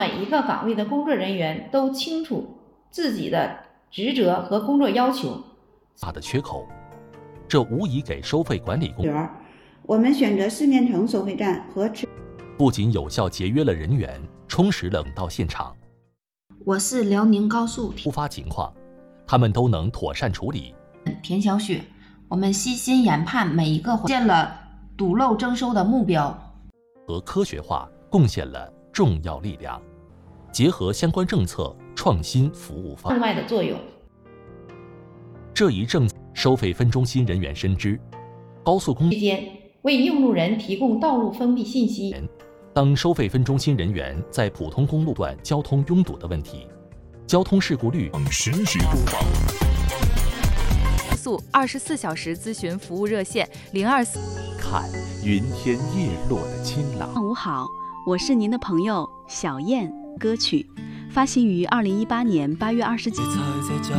每一个岗位的工作人员都清楚自己的职责和工作要求。 大的缺口，这无疑给收费管理工作。 我们选择4面城收费站不仅有效节约了人员，充实冷到现场。 我是辽宁高速突发情况，他们都能妥善处理。 田小雪，我们细心研判每一个，实现了堵漏征收的目标， 和科学化贡献了重要力量。结合相关政策，创新服务方案外的作用。 这一政策，收费分中心人员深知，高速公路期间为用路人提供道路封闭信息。 当收费分中心人员在普通公路段交通拥堵的问题，交通事故率实时播报。 速24小时咨询服务热线024。 看云天叶落的清朗。 上午好，我是您的朋友小燕。歌曲发行于2018年8月20日。